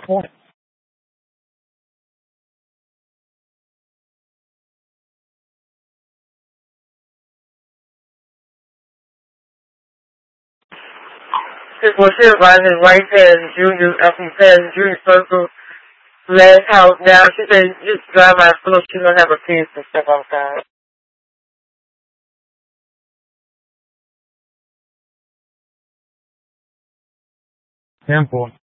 point. Well, she was riding right past Junior, from past Junior Circle last house now. She said, just drive by slow. She's going to have her kids and stuff outside. 10 point.